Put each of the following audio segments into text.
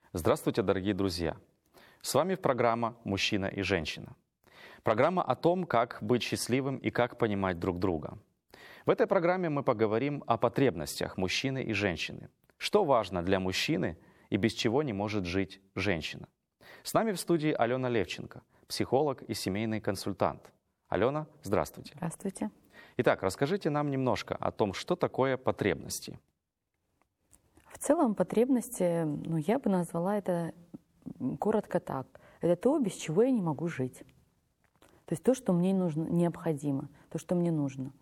Здравствуйте, дорогие друзья! С вами программа «Мужчина и женщина». Программа о том, как быть счастливым и как понимать друг друга. В этой программе мы поговорим о потребностях мужчины и женщины. Что важно для мужчины и без чего не может жить женщина. С нами в студии Алена Левченко, психолог и семейный консультант. Алена, здравствуйте. Здравствуйте. Итак, расскажите нам немножко о том, что такое потребности. В целом потребности, я бы назвала это коротко так. Это то, без чего я не могу жить. То есть то, что мне нужно, необходимо, то, что мне нужно.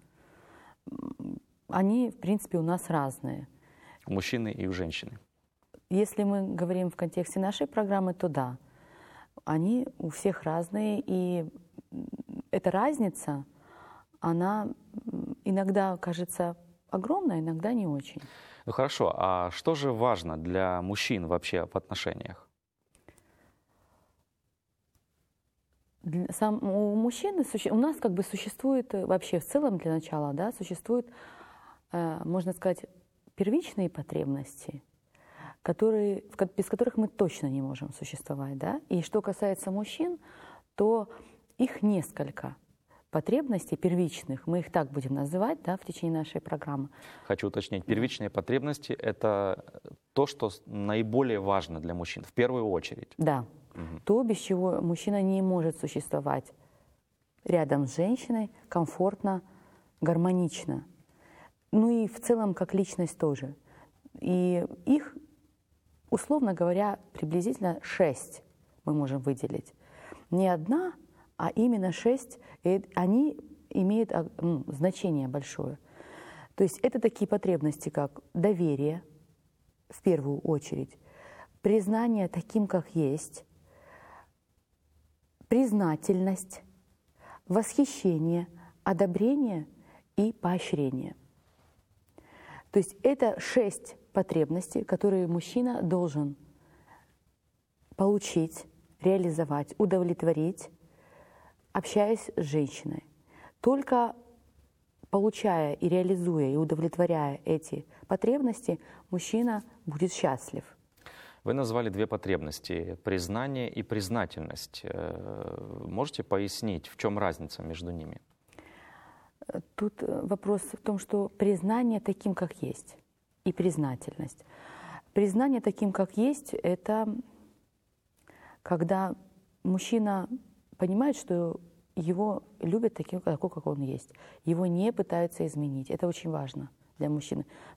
Они, в принципе, у нас разные. У мужчины и у женщины. Если мы говорим в контексте нашей программы, то да. Они у всех разные, и эта разница, она иногда кажется огромной, иногда не очень. Ну хорошо, а что же важно для мужчин вообще в отношениях? У мужчины, у нас как бы существует вообще в целом для начала, да, существуют, можно сказать, первичные потребности, без которых мы точно не можем существовать, да. И что касается мужчин, то их несколько потребностей первичных, мы их так будем называть, да, в течение нашей программы. Хочу уточнить, первичные потребности – это то, что наиболее важно для мужчин, в первую очередь. Да, то, без чего мужчина не может существовать рядом с женщиной комфортно, гармонично. Ну и в целом как личность тоже. И их, условно говоря, приблизительно 6 мы можем выделить. Не одна, а именно 6, и они имеют значение большое. То есть это такие потребности, как доверие, в первую очередь, признание таким, как есть, признательность, восхищение, одобрение и поощрение. То есть это 6 потребностей, которые мужчина должен получить, реализовать, удовлетворить, общаясь с женщиной. Только получая и реализуя, и удовлетворяя эти потребности, мужчина будет счастлив. Вы назвали 2 потребности – признание и признательность. Можете пояснить, в чем разница между ними? Тут вопрос в том, что признание таким, как есть, и признательность. Признание таким, как есть – это когда мужчина понимает, что его любят таким, как он есть. Его не пытаются изменить. Это очень важно для мужчины.